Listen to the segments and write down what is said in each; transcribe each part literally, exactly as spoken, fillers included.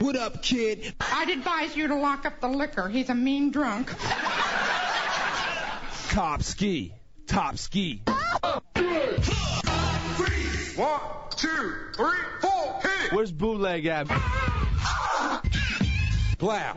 What up, kid? I'd advise you to lock up the liquor. He's a mean drunk. Cop ski. Top ski. One, two, three, four, hit it! Where's Bootleg at? Blah.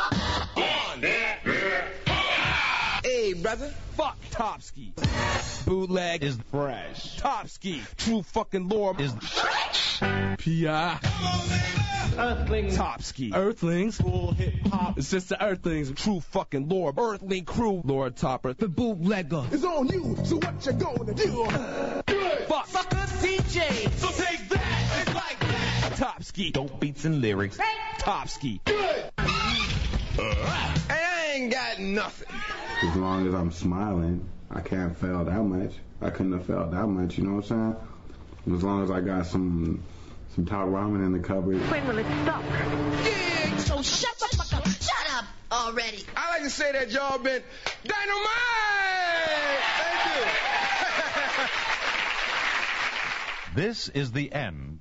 Hey, brother. Fuck Topski. Bootleg is fresh. Topski. True fucking lore is P I. Earthlings. Topski. Earthlings. Full hip hop. It's just the Earthlings. True fucking lore. Earthling crew. Lord Topper. The bootlegger. It's on you, so what you gonna do? Fuck. Sucker D J. So take that. It's like that. Topski. Dope beats and lyrics. Topski. Good. Hey, I ain't got nothing. As long as I'm smiling, I can't fail that much. I couldn't have failed that much, you know what I'm saying? As long as I got some some top ramen in the cupboard. When will it stop? Yeah, so shut the fuck up. Shut up already. I like to say that y'all been dynamite! Thank you. This is the end.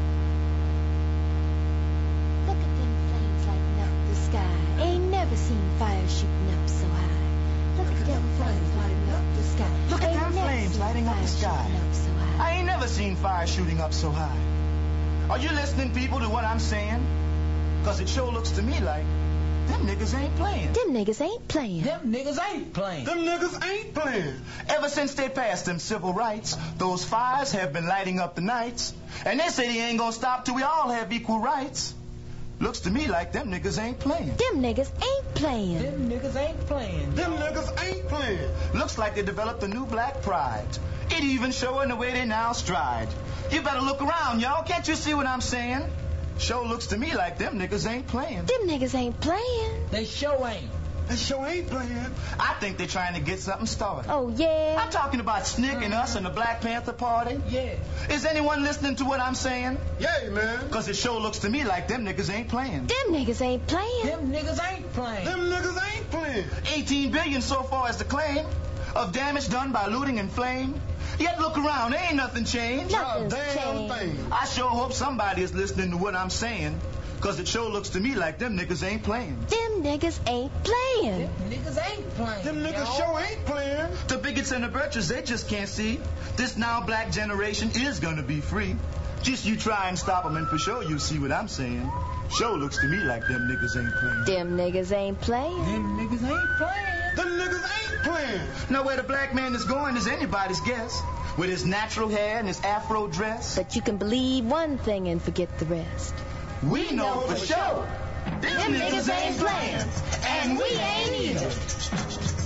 Look at them flames lighting up the sky. Ain't never seen fire shooting up so high. Look at them flames lighting up the sky. Look at them flames lighting up the sky. I ain't never seen fire shooting up so high. Are you listening, people, to what I'm saying? Cause it sure looks to me like them niggas ain't playing. Them niggas ain't playing. Them niggas ain't playing. Them niggas ain't playing. Ever since they passed them civil rights, those fires have been lighting up the nights. And they say they ain't gonna stop till we all have equal rights. Looks to me like them niggas ain't playing. Them niggas ain't playing. Them niggas ain't playing. Them niggas ain't playing. Looks like they developed a new black pride. It even showing the way they now stride. You better look around, y'all. Can't you see what I'm saying? Sure looks to me like them niggas ain't playing. Them niggas ain't playing. They sure ain't. They sure ain't playing. I think they're trying to get something started. Oh, yeah? I'm talking about Snick and us and the Black Panther Party. Yeah. Is anyone listening to what I'm saying? Yeah, man. Cause it sure looks to me like them niggas ain't playing. Them niggas ain't playing. Them niggas ain't playing. Them niggas ain't playing. eighteen billion so far as the claim of damage done by looting and flame. Yet look around, there ain't nothing changed. Nothing's damn changed. thing. I sure hope somebody is listening to what I'm saying. Cause it sure looks to me like them niggas ain't playing. Them niggas ain't playing. Them niggas ain't playing. Them niggas sure ain't playing. The bigots and the birches, they just can't see. This now black generation is gonna be free. Just you try and stop them and for sure you see what I'm saying. Sure looks to me like them niggas ain't playing. Them niggas ain't playing. Them niggas ain't playing. Them niggas ain't playing. Now where the black man is going is anybody's guess. With his natural hair and his afro dress. But you can believe one thing and forget the rest. We know for sure. Them, Them niggas ain't playing. And we ain't either.